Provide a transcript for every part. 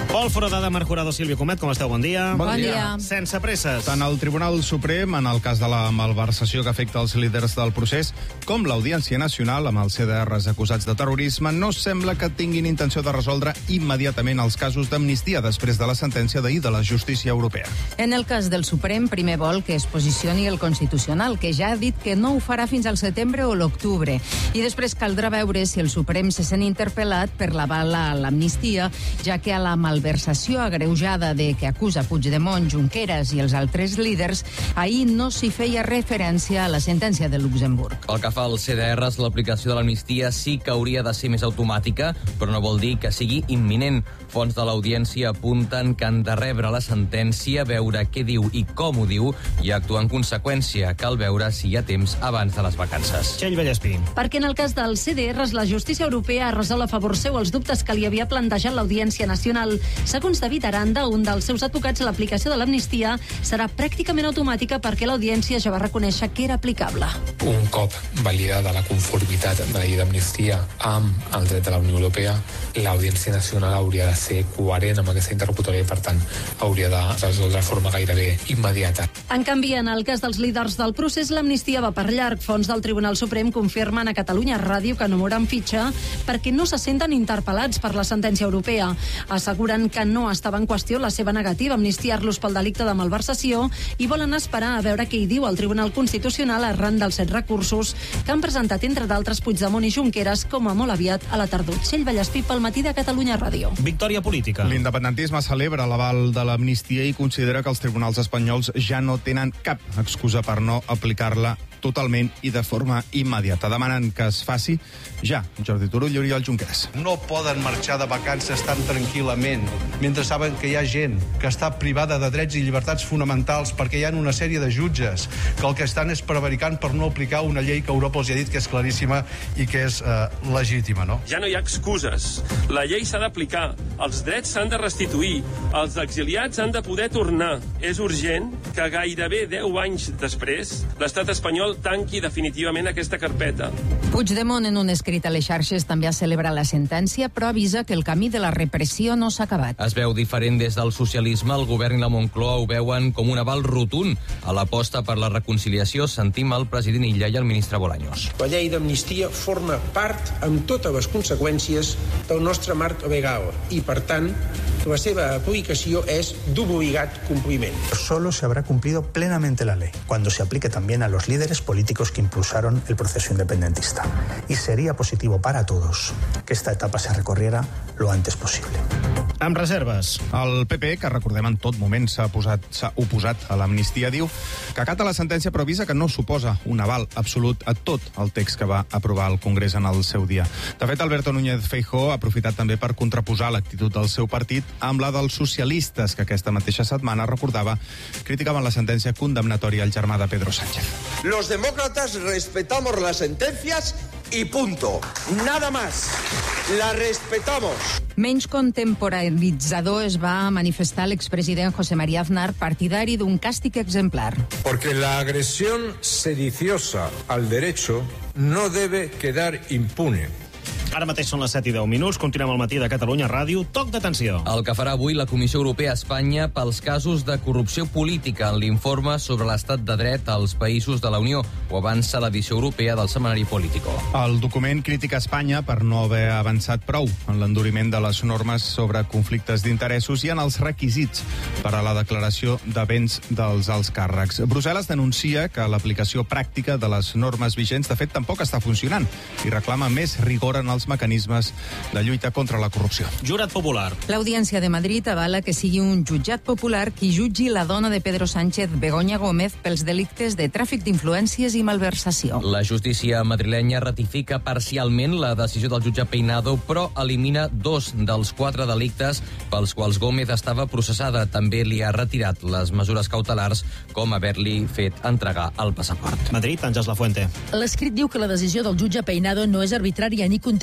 Pol Foradada, Marc Jurado, Sílvia Comet, com esteu? Bon dia. Bon dia. Sense presses. Tant el Tribunal Suprem, en el cas de la malversació que afecta els líders del procés, com l'Audiència Nacional, amb els CDRs acusats de terrorisme, no sembla que tinguin intenció de resoldre immediatament els casos d'amnistia després de la sentència d'ahir de la justícia europea. En el cas del Suprem, primer vol que es posicioni el Constitucional, que ja ha dit que no ho farà fins al setembre o l'octubre. I després caldrà veure si el Suprem se sent interpel·lat per l'aval a l'amnistia, ja que a la malversació agreujada de que acusa Puigdemont, Junqueras i els altres líders, ahir no s'hi feia referència a la sentència de Luxemburg. Pel que fa als CDRs, l'aplicació de l'amnistia sí que hauria de ser més automàtica, però no vol dir que sigui imminent. Fonts de l'Audiència apunten que han de rebre la sentència, veure què diu i com ho diu i actuar en conseqüència. Cal veure si hi ha temps abans de les vacances. Txell Vallespí. Perquè en el cas dels CDRs, la justícia europea ha resolt a favor seu els dubtes que li havia plantejat l'Audiència Nacional. Segons David Aranda, un dels seus advocats, l'aplicació de l'amnistia serà pràcticament automàtica perquè l'Audiència ja va reconèixer que era aplicable. Un cop validada la conformitat de la llei d'amnistia amb el dret de la Unió Europea, l'Audiència Nacional hauria de ser coherent amb aquesta interlocutòria i, per tant, hauria de resoldre de forma gairebé immediata. En canvi, en el cas dels líders del procés, l'amnistia va per llarg. Fonts del Tribunal Suprem confirmen a Catalunya Ràdio que no moren fitxa perquè no se senten interpel·lats per la sentència europea. Asseguren que no estava en qüestió la seva negativa a amnistiar-los pel delicte de malversació i volen esperar a veure què hi diu el Tribunal Constitucional arran dels 7 recursos que han presentat, entre d'altres, Puigdemont i Junqueras, com a molt aviat a la tardor. Txell Vallespí, pel matí de Catalunya Ràdio. Victòria política. L'independentisme celebra l'aval de l'amnistia i considera que els tribunals espanyols ja no tenen cap excusa per no aplicar-la totalment i de forma immediata. Demanen que es faci ja. Jordi Turull i Oriol Junqueras. No poden marxar de vacances tan tranquil·lament mentre saben que hi ha gent que està privada de drets i llibertats fonamentals perquè hi ha una sèrie de jutges que el que estan és prevaricant per no aplicar una llei que Europa els ha dit que és claríssima i que és legítima, no? Ja no hi ha excuses. La llei s'ha d'aplicar, els drets s'han de restituir, els exiliats han de poder tornar. És urgent que gairebé 10 anys després l'estat espanyol tanqui definitivament aquesta carpeta. Puigdemont, en un escrit a les xarxes, també ha celebrat la sentència, però avisa que el camí de la repressió no s'ha acabat. Es veu diferent des del socialisme. El govern i la Moncloa ho veuen com un aval rotund a l'aposta per la reconciliació. Sentim el president Illa i el ministre Bolaños. La llei d'amnistia forma part, amb totes les conseqüències, del nostre marc legal i, per tant, la seva aplicació es d'obligat compliment. Solo se habrá cumplido plenamente la ley cuando se aplique también a los líderes políticos que impulsaron el proceso independentista. Y sería positivo para todos que esta etapa se recorriera lo antes posible. Amb reserves. El PP, que recordem en tot moment s'ha oposat a l'amnistia, diu que acata la sentència però avisa que no suposa un aval absolut a tot el text que va aprovar el Congrés en el seu dia. De fet, Alberto Núñez Feijóo ha aprofitat també per contraposar l'actitud del seu partit amb la dels socialistes, que aquesta mateixa setmana, recordava, criticaven la sentència condemnatòria al germà de Pedro Sánchez. Los demócratas respetamos las sentencias y punto. Nada más. La respetamos. Menys contemporanitzador es va manifestar l'expresident José María Aznar, partidari d'un càstig exemplar. Porque la agresión sediciosa al derecho no debe quedar impune. Ara mateix són les 7:10. Continuem al matí de Catalunya Ràdio. Toc d'atenció. El que farà avui la Comissió Europea a Espanya pels casos de corrupció política en l'informe sobre l'estat de dret als països de la Unió. Ho avança l'edició europea del setmanari Político. El document critica Espanya per no haver avançat prou en l'enduriment de les normes sobre conflictes d'interessos i en els requisits per a la declaració de béns dels alts càrrecs. Brussel·les denuncia que l'aplicació pràctica de les normes vigents de fet tampoc està funcionant i reclama més rigor en els mecanismes de lluita contra la corrupció. Jurat popular. L'Audiència de Madrid avala que sigui un jutjat popular qui jutgi la dona de Pedro Sánchez, Begoña Gómez, pels delictes de tràfic d'influències i malversació. La justícia madrilenya ratifica parcialment la decisió del jutge Peinado, però elimina 2 dels 4 delictes pels quals Gómez estava processada. També li ha retirat les mesures cautelars, com haver-li fet entregar el passaport. Madrid, Àngels Lafuente. L'escrit diu que la decisió del jutge Peinado no és arbitrària ni contrària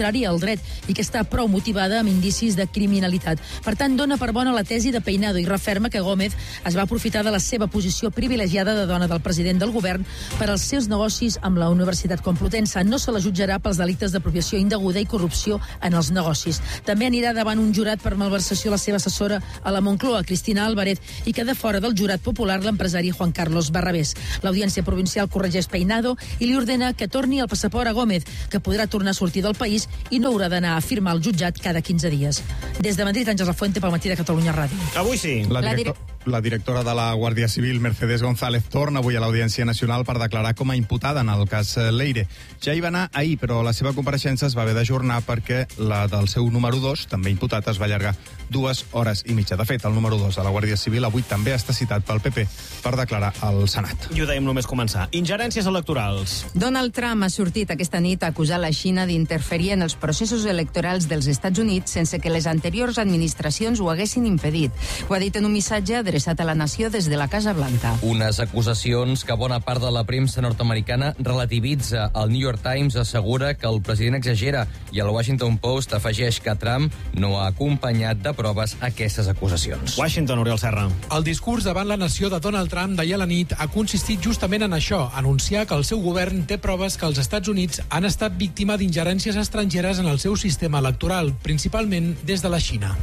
contrària al dret i que està prou motivada amb indicis de criminalitat. Per tant, dona per bona la tesi de Peinado i referma que Gómez es va aprofitar de la seva posició privilegiada de dona del president del govern per als seus negocis amb la Universitat Complutense. No se la jutjarà pels delictes d'apropiació indeguda i corrupció en els negocis. També anirà davant un jurat per malversació la seva assessora a la Moncloa, Cristina Álvarez, i queda fora del jurat popular l'empresari Juan Carlos Barrabés. L'Audiència Provincial corregeix Peinado i li ordena que torni el passaport a Gómez, que podrà tornar a sortir del país i no haurà d'anar a firmar al jutjat cada 15 dies. Des de Madrid, Àngels Lafuente, pel Matí de Catalunya Ràdio. Avui sí. La directora de la Guàrdia Civil, Mercedes González, torna avui a l'Audiència Nacional per declarar com a imputada en el cas Leire. Ja hi va anar ahir, però la seva compareixença es va haver d'ajornar perquè la del seu número 2, també imputat, es va allargar 2 hores i mitja. De fet, el número 2 de la Guàrdia Civil avui també està citat pel PP per declarar al Senat. I ho dèiem només començar. Ingerències electorals. Donald Trump ha sortit aquesta nit a acusar la Xina d'interferir en els processos electorals dels Estats Units sense que les anteriors administracions ho haguessin impedit. Ho ha dit en un missatge adreçat a la nació des de la Casa Blanca. Unes acusacions que bona part de la premsa nord-americana relativitza. El New York Times assegura que el president exagera i el Washington Post afegeix que Trump no ha acompanyat de proves aquestes acusacions. Washington, Oriol Serra. El discurs davant la nació de Donald Trump d'ahir a la nit ha consistit justament en això, anunciar que el seu govern té proves que els Estats Units han estat víctima d'ingerències estrangeres en el seu sistema electoral, principalment des de la Xina.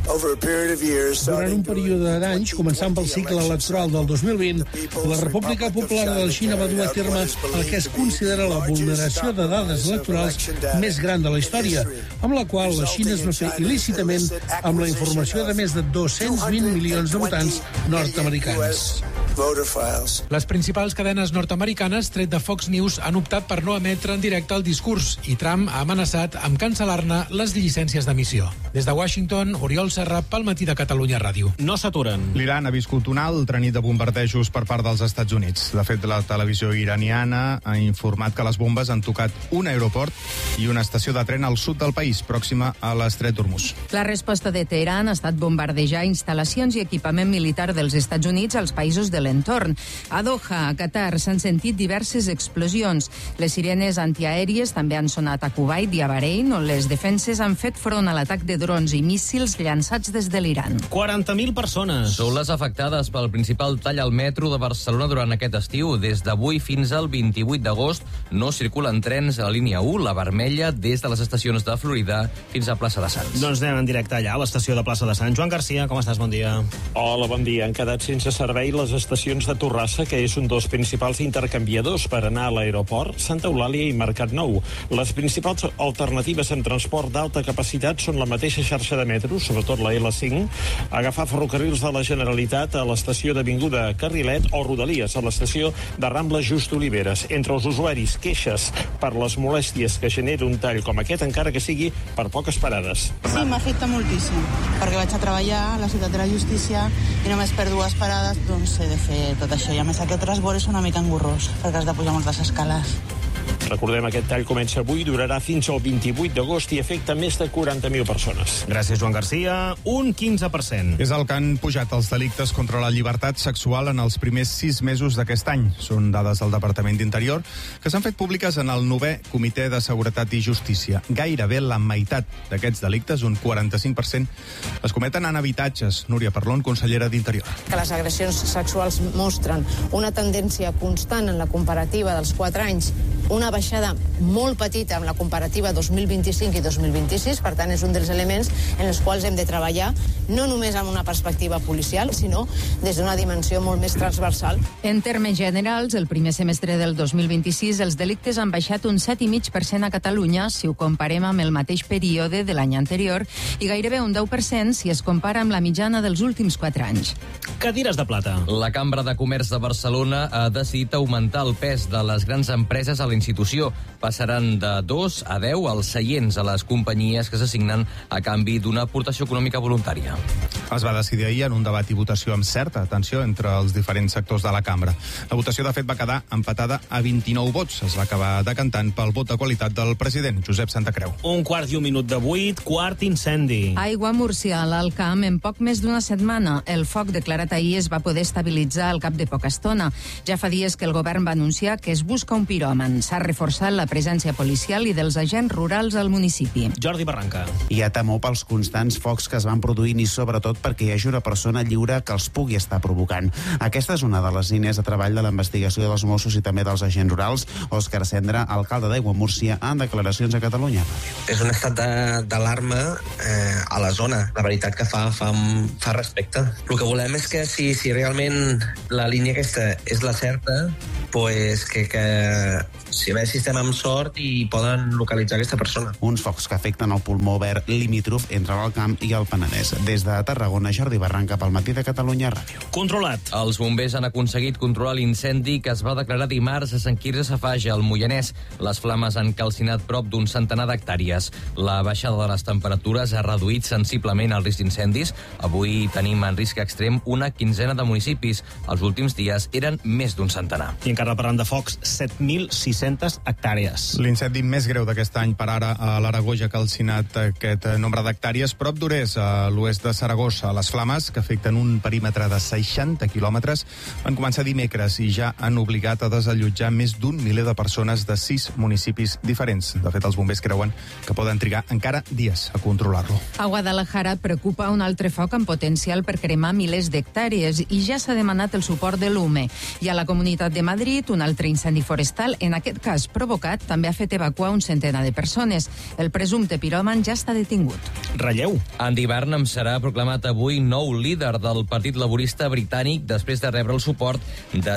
Durant un període d'anys, començant pel cicle electoral del 2020, la República Popular de la Xina va dur a terme el que es considera la vulneració de dades electorals més gran de la història, amb la qual la Xina es va fer il·lícitament amb la informació de més de 220 milions de votants nord-americans. Les principals cadenes nord-americanes, tret de Fox News, han optat per no emetre en directe el discurs i Trump ha amenaçat amb cancel·lar-ne les llicències d'emissió. Des de Washington, Oriol Serra, pel Matí de Catalunya Ràdio. No s'aturen. L'Iran ha viscut una altra nit de bombardejos per part dels Estats Units. De fet, la televisió iraniana ha informat que les bombes han tocat un aeroport i una estació de tren al sud del país, pròxima a l'estret d'Hormuz. La resposta de Teheran ha estat bombardejar instal·lacions i equipament militar dels Estats Units als països de l'entorn. A Doha, a Qatar, s'han sentit diverses explosions. Les sirenes antiaèries també han sonat a Kuwait i a Bahrein, on les defenses han fet front a l'atac de drons i míssils llançats des de l'Iran. 40.000 persones. Són les afectades pel principal tall al metro de Barcelona durant aquest estiu. Des d'avui fins al 28 d'agost no circulen trens a la línia 1, la vermella, des de les estacions de Florida fins a Plaça de Sants. Doncs anem en directe allà, a l'estació de Plaça de Sants. Joan Garcia, com estàs? Bon dia. Hola, bon dia. Han quedat sense servei les estacions de Torrassa, que és un dels principals intercanviadors per anar a l'aeroport, Santa Eulàlia i Mercat Nou. Les principals alternatives en transport d'alta capacitat són la mateixa xarxa de metro, sobretot la L5, agafar ferrocarrils de la Generalitat a l'estació d'Avinguda Carrilet o Rodalies a l'estació de Rambla Just Oliveres. Entre els usuaris, queixes per les molèsties que genera un tall com aquest, encara que sigui per poques parades. Sí, m'afecta moltíssim, perquè vaig a treballar a la Ciutat de la Justícia i només per 2 parades doncs he de fer tot això. I a més aquest transbord és una mica engorrós, perquè has de pujar moltes escales. Recordem, aquest tall comença avui, durarà fins al 28 d'agost i afecta més de 40.000 persones. Gràcies, Joan Garcia. Un 15%. És el que han pujat els delictes contra la llibertat sexual en els primers 6 mesos d'aquest any. Són dades del Departament d'Interior que s'han fet públiques en el 9è Comitè de Seguretat i Justícia. Gairebé la meitat d'aquests delictes, un 45%, es cometen en habitatges. Núria Parlon, consellera d'Interior. Que les agressions sexuals mostren una tendència constant en la comparativa dels 4 anys, una baixada molt petita amb la comparativa 2025 i 2026, per tant és un dels elements en els quals hem de treballar, no només amb una perspectiva policial, sinó des d'una dimensió molt més transversal. En termes generals, el primer semestre del 2026 els delictes han baixat un 7,5% a Catalunya si ho comparem amb el mateix període de l'any anterior i gairebé un 10% si es compara amb la mitjana dels últims 4 anys. Cadires de plata. La Cambra de Comerç de Barcelona ha decidit augmentar el pes de les grans empreses a la institució. Passaran de 2 a 10 els seients a les companyies que s'assignen a canvi d'una aportació econòmica voluntària. Es va decidir ahir en un debat i votació amb certa tensió entre els diferents sectors de la cambra. La votació, de fet, va quedar empatada a 29 vots. Es va acabar decantant pel vot de qualitat del president, Josep Santacreu. Un quart i un minut de 8, quart incendi. Aigua a Múrcia, a l'Alt Camp, en poc més d'una setmana. El foc declarat ahir es va poder estabilitzar al cap de poca estona. Ja fa dies que el govern va anunciar que es busca un piròman. S'ha reforçat la presència policial i dels agents rurals al municipi. Jordi Barranca. Hi ha temor pels constants focs que es van produint i sobretot perquè hi hagi una persona lliure que els pugui estar provocant. Aquesta és una de les línies de treball de la investigació dels Mossos i també dels agents rurals. Òscar Cendra, alcalde d'Aiguamúrcia, en declaracions a Catalunya. És un estat d'alarma a la zona. La veritat que fa respecte. El que volem és que si realment la línia aquesta és la certa, pues que si a veure si estem amb sort i poden localitzar aquesta persona. Uns focs que afecten el pulmó verd limítrof entre l'Alt Camp i el Penedès. Des de Tarragona, Jordi Barranca, pel Matí de Catalunya Ràdio. Controlat. Els bombers han aconseguit controlar l'incendi que es va declarar dimarts a Sant Quirze Safaja, al Moianès. Les flames han calcinat prop d'un centenar d'hectàrees. La baixada de les temperatures ha reduït sensiblement el risc d'incendis. Avui tenim en risc extrem una quinzena de municipis. Els últims dies eren més d'un centenar. I encara parlant de focs, 7.600 hectàrees. L'incendi més greu d'aquest any per ara a l'Aragó ja ha calcinat aquest nombre d'hectàrees. Prop d'Orès, a l'oest de Saragossa, les flames, que afecten un perímetre de 60 quilòmetres, van començar dimecres i ja han obligat a desallotjar més d'un miler de persones de 6 municipis diferents. De fet, els bombers creuen que poden trigar encara dies a controlar-lo. A Guadalajara preocupa un altre foc amb potencial per cremar milers d'hectàrees i ja s'ha demanat el suport de l'UME. I a la Comunitat de Madrid, un altre incendi forestal, en aquest cas provocat, també ha fet evacuar un centenar de persones. El presumpte piròman ja està detingut. Relleu. Andy Burnham serà proclamat avui nou líder del Partit Laborista britànic després de rebre el suport de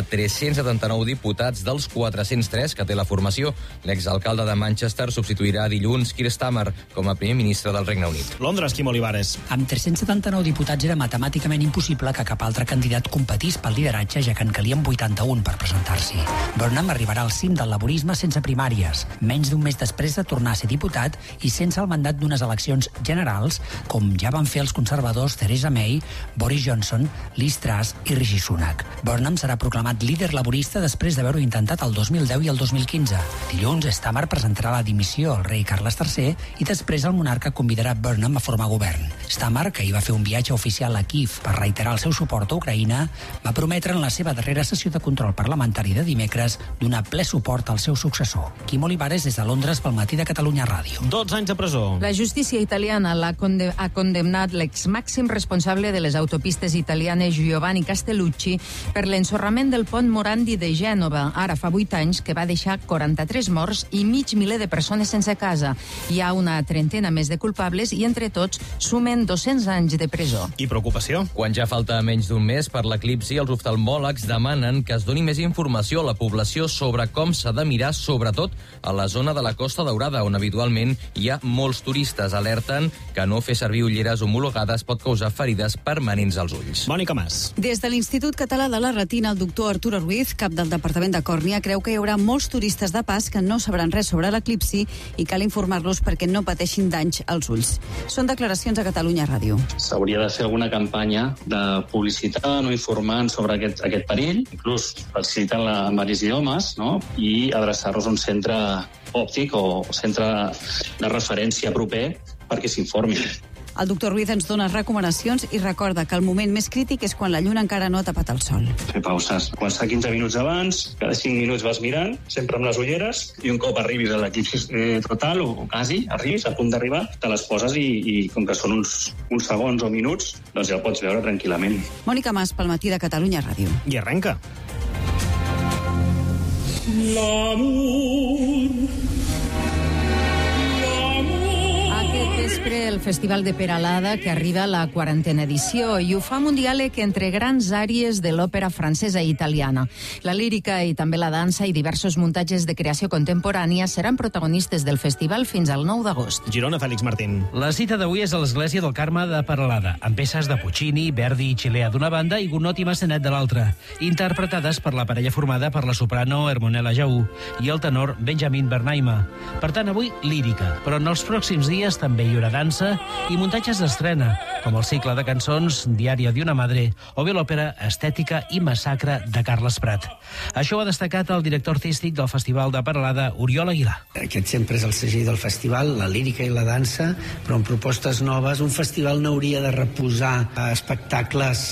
379 diputats dels 403 que té la formació. L'exalcalde de Manchester substituirà dilluns Keir Starmer com a primer ministre del Regne Unit. Londres, Quim Olivares. Amb 379 diputats era matemàticament impossible que cap altre candidat competís pel lideratge, ja que en calien 81 per presentar-s'hi. Burnham arribarà al cim del laborisme sense primàries, menys d'un mes després de tornar a ser diputat i sense el mandat d'unes eleccions generals, com ja van fer els conservadors Theresa May, Boris Johnson, Liz Truss i Rishi Sunak. Burnham serà proclamat líder laborista després d'haver-ho intentat el 2010 i el 2015. Dilluns, Starmer presentarà la dimissió al rei Carles III i després el monarca convidarà Burnham a formar govern. Starmer, que hi va fer un viatge oficial a Kiev per reiterar el seu suport a Ucraïna, va prometre en la seva darrera sessió de control parlamentari de dimecres donar ple suport al seu successor. Quim Olivares, des de Londres, pel Matí de Catalunya Ràdio. 12 anys de presó. La justícia italiana ha condemnat l'ex-màxim responsable de les autopistes italianes Giovanni Castellucci per l'ensorrament del pont Morandi de Gènova, ara fa 8 anys, que va deixar 43 morts i mig miler de persones sense casa. Hi ha una trentena més de culpables i entre tots sumen 200 anys de presó. I preocupació? Quan ja falta menys d'un mes per l'eclipsi, els oftalmòlegs demanen que es doni més informació a la població sobre com s'ha de mirar, sobretot a la zona de la Costa Daurada, on habitualment hi ha molts turistes. Alerten que no fer servir ulleres homologades pot causar ferides permanents als ulls. Mònica Mas. Des de l'Institut Català de la Retina, el doctor Arturo Ruiz, cap del Departament de Còrnia, creu que hi haurà molts turistes de pas que no sabran res sobre l'eclipsi i cal informar-los perquè no pateixin danys als ulls. Són declaracions a Catalunya Ràdio. S'hauria de fer alguna campanya de publicitat, no informant sobre aquest perill, inclús facilitant-la en diversos idiomes, no? I adreçar-los a un centre òptic o centre de referència proper perquè s'informi. El doctor Ruiz ens dona recomanacions i recorda que el moment més crític és quan la lluna encara no ha tapat el sol. Fer pauses. Començar 15 minuts abans, cada 5 minuts vas mirant, sempre amb les ulleres, i un cop arribis a l'eclipsi total, o quasi arribis, a punt d'arribar, te les poses i com que són uns segons o minuts, doncs ja el pots veure tranquil·lament. Mònica Mas, pel Matí de Catalunya Ràdio. I arrenca. Vespre el Festival de Peralada, que arriba a la 40a edició, i ho fa amb un diàleg entre grans àries de l'òpera francesa i italiana. La lírica i també la dansa i diversos muntatges de creació contemporània seran protagonistes del festival fins al 9 d'agost. Girona, Fèlix Martín. La cita d'avui és a l'Església del Carme de Peralada, amb peces de Puccini, Verdi i Chilea d'una banda i Gounod i Massenet de l'altra, interpretades per la parella formada per la soprano Hermonella Jaú i el tenor Benjamin Bernaima. Per tant, avui lírica, però en els pròxims dies també hi haurà dansa i muntatges d'estrena, com el cicle de cançons Diària d'una madre o bé l'òpera Estètica i Massacre de Carles Prat. Això ho ha destacat el director artístic del Festival de Peralada, Oriol Aguilar. Aquest sempre és el segell del festival, la lírica i la dansa, però amb propostes noves. Un festival no hauria de reposar espectacles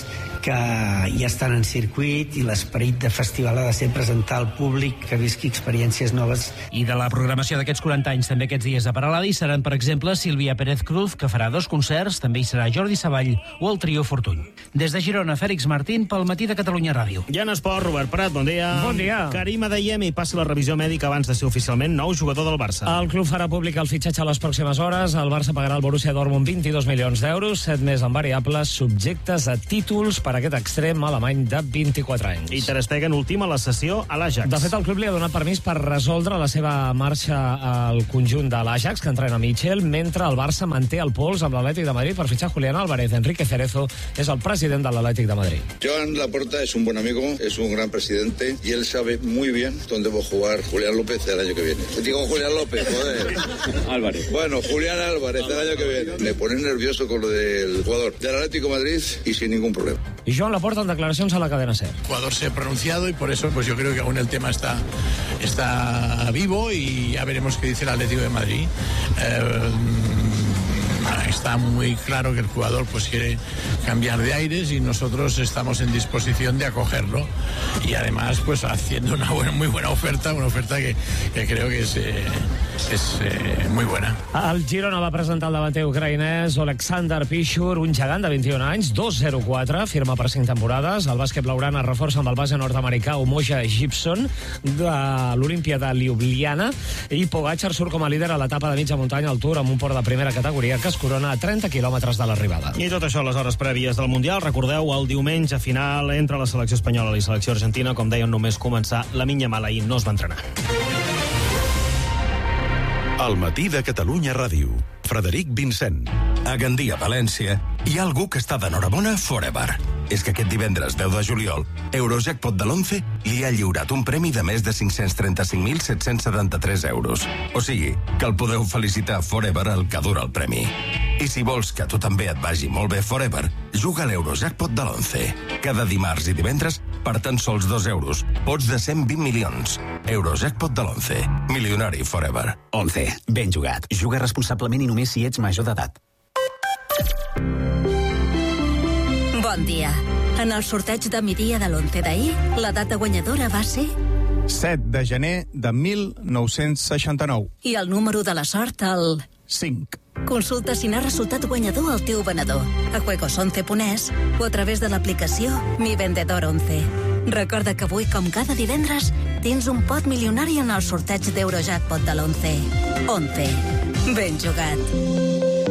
que ja estan en circuit i l'esperit de festival ha de ser presentar al públic que visqui experiències noves. I de la programació d'aquests 40 anys, també aquests dies a Paraladi seran, per exemple, Sílvia Pérez Cruz, que farà 2 concerts, també hi serà Jordi Savall o el Trio Fortuny. Des de Girona, Fèlix Martín, pel Matí de Catalunya Ràdio. Ja en esport, Robert Prat, bon dia. Bon dia. Karim Adeyemi passa la revisió mèdica abans de ser oficialment nou jugador del Barça. El club farà públic el fitxatge a les pròximes hores. El Barça pagarà al Borussia Dortmund 22 milions d'euros, 7 més en variables, subjectes a títols per aquest extrem alemany de 24 anys. I Ter Stegen ultima la sessió a l'Ajax. De fet, el club li ha donat permís per resoldre la seva marxa al conjunt de l'Ajax, que entrena Michel, mentre el Barça manté el pols amb l'Atlètic de Madrid per fitxar Julián Álvarez. Enrique Cerezo és el president de l'Atlètic de Madrid. Joan Laporta es un buen amigo, es un gran presidente y él sabe muy bien dónde va a jugar Julián López el año que viene. Digo Julián López, joder. Álvarez. Bueno, Julián Álvarez el año que viene. Me pone nervioso con lo del jugador del Atlético de Madrid y sin ningún problema. Y Joan Laporta en declaracions a la cadena SER. El jugador se ha pronunciado y por eso pues yo creo que aún el tema está vivo y ya veremos qué dice el Atlético de Madrid. Está muy claro que el jugador pues quiere cambiar de aires y nosotros estamos en disposición de acogerlo y además pues haciendo una muy buena oferta, una oferta que creo que es muy buena. El Girona va presentar el davanter ucraïnès Oleksandr Pichur, un gegant de 21 anys, 2.04, firma per 5 temporades. El bàsquet blaugrana reforça amb el base nord-americà Umoja Gibson de l'Olimpia de Ljubljana i Pogačar surt com a líder a l'etapa de mitja muntanya al Tour amb un port de primera categoria que es corona a 30 quilòmetres de l'arribada. I tot això a les hores prèvies del Mundial. Recordeu, el diumenge final entre la selecció espanyola i la selecció argentina, com deien, només començar, Lamine Yamal ahir no es va entrenar. Al Matí de Catalunya Ràdio. Frederic Vincent. A Gandia, València, hi ha algú que està d'enhorabona forever. És que aquest divendres 10 de juliol, Eurojackpot de l'11 li ha lliurat un premi de més de 535.773 euros. O sigui, que el podeu felicitar forever el que dura el premi. I si vols que a tu també et vagi molt bé forever, juga a l'Eurojackpot de l'11. Cada dimarts i divendres, per tan sols 2 euros, pots de 120 milions. Eurojackpot de l'11. Milionari forever. 11. Ben jugat. Juga responsablement i només si ets major d'edat. Bon dia. En el sorteig de migdia de l'11 d'ahir, la data guanyadora va ser... 7 de gener de 1969. I el número de la sort, el... 5. Consulta si n'ha resultat guanyador el teu venedor a juegos11.es o a través de l'aplicació Mi Vendedor 11. Recorda que avui, com cada divendres, tens un pot milionari en el sorteig d'Eurojackpot de l'11. 11. Ben jugat.